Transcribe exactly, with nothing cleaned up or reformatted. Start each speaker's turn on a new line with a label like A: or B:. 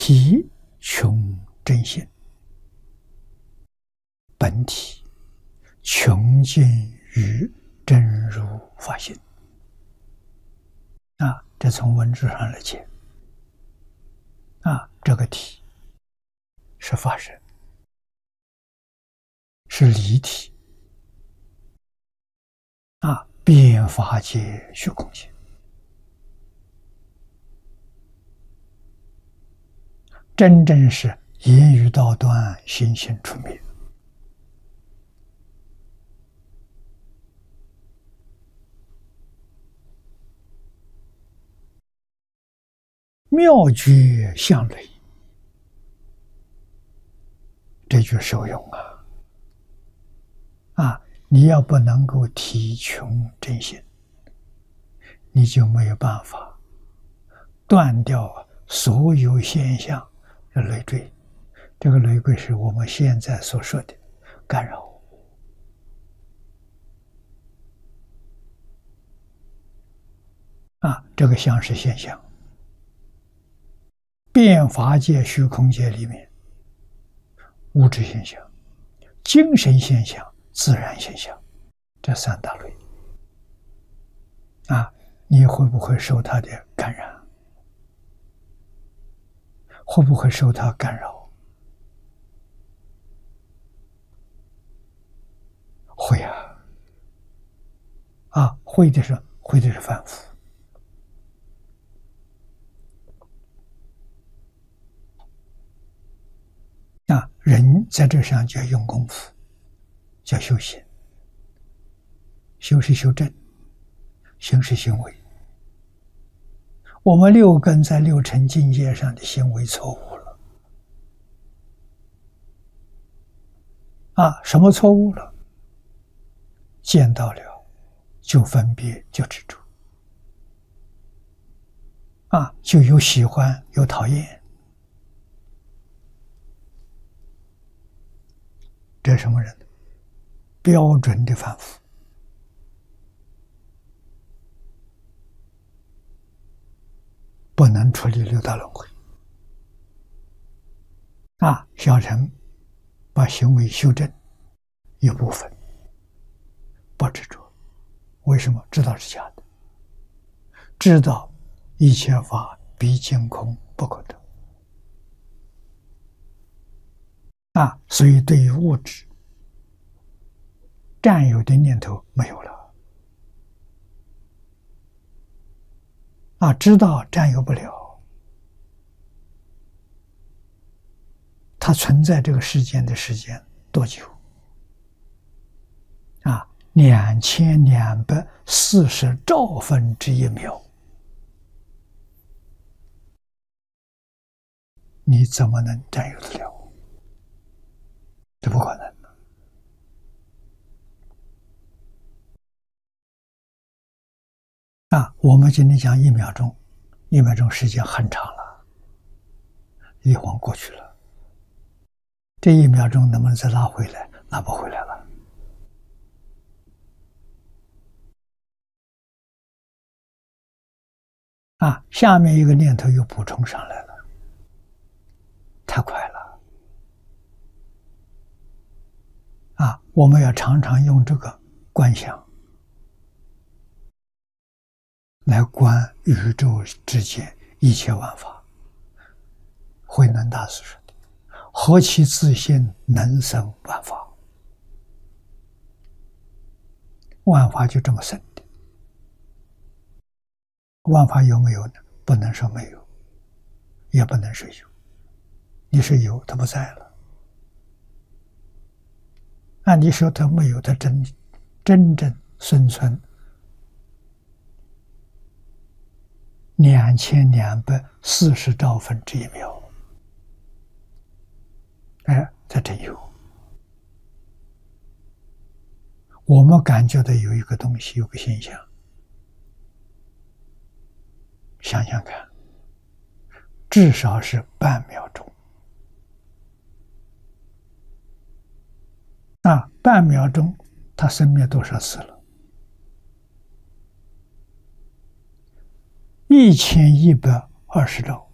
A: 体穷真心，本体穷尽于真如法性。啊，这从文字上来讲，啊，这个体是法身，是离体，啊，遍法界虚空界，真正是言语道断，心性出灭。妙觉相类，这句受用啊！啊，你要不能够体穷真心，你就没有办法断掉所有现象的累赘。这个累赘是我们现在所说的干扰啊，这个相是现象。遍法界虚空界里面，物质现象、精神现象、自然现象，这三大类啊，你会不会受它的感染？会不会受它干扰？会啊！啊，会的是会的是反复。啊，人在这上就要用功夫，叫修行。修是修正，行是行为。我们六根在六尘境界上的行为错误了。啊，什么错误了？见到了就分别，就执着。啊，就有喜欢，有讨厌。这是什么人？标准的反复，不能处理六道轮回。啊，小乘把行为修正一部分，不执着。为什么？知道是假的，知道一切法毕竟空，不可得。啊，所以对于物质占有的念头没有了。啊，知道占有不了，它存在这个世间的时间多久？啊，两千两百四十兆分之一秒，你怎么能占有得了？这不可能。啊，我们今天讲一秒钟，一秒钟时间很长了，一晃过去了。这一秒钟能不能再拉回来？拉不回来了。啊，下面一个念头又补充上来了，太快了。啊，我们要常常用这个观想来观宇宙之间一切万法。慧能大师说的：“何其自性，能生万法。”万法就这么生的。万法有没有呢？不能说没有，也不能说有。你说有，它不在了。按理说它没有，它真真正生存两千两百四十兆分之一秒。哎，它真有。我们感觉到有一个东西，有个现象，想想看，至少是半秒钟。啊，半秒钟，它生灭多少次了？一千一百二十兆。